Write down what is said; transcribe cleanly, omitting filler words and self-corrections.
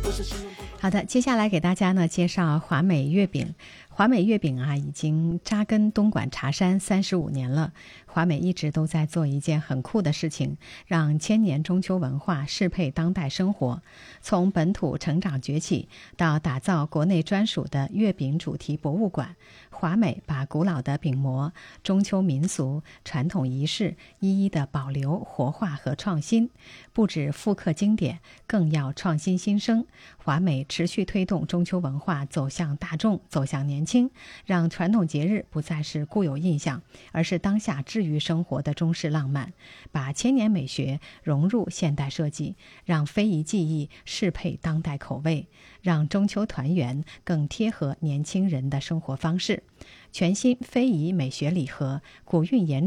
好的，接下来给大家呢介绍华美月饼。华美月饼啊，已经扎根东莞茶山35年了。华美一直都在做一件很酷的事情，让千年中秋文化适配当代生活。从本土成长崛起到打造国内专属的月饼主题博物馆，华美把古老的饼模、中秋民俗、传统仪式一一的保留、活化和创新。不止复刻经典，更要创新新生。华美持续推动中秋文化走向大众，走向年轻，让传统节日不再是固有印象，而是当下治愈生活的中式浪漫，把千年美学融入现代设计，让非遗技艺适配当代口味，让中秋团圆更贴合年轻人的生活方式。全新非遗美学礼盒，古韵延